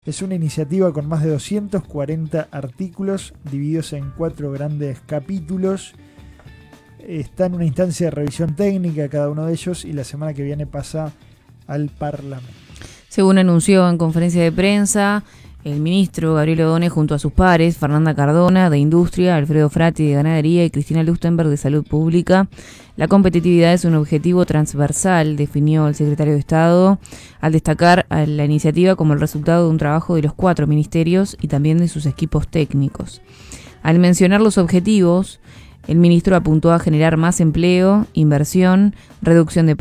Es una iniciativa con más de 240 artículos divididos en 4 grandes capítulos. Está en una instancia de revisión técnica cada uno de ellos y la semana que viene pasa al Parlamento. Según anunció en conferencia de prensa el ministro Gabriel Ordóñez junto a sus pares, Fernanda Cardona de Industria, Alfredo Frati de Ganadería y Cristina Lustenberg de Salud Pública, la competitividad es un objetivo transversal, definió el secretario de Estado, al destacar a la iniciativa como el resultado de un trabajo de los 4 ministerios y también de sus equipos técnicos. Al mencionar los objetivos, el ministro apuntó a generar más empleo, inversión, reducción de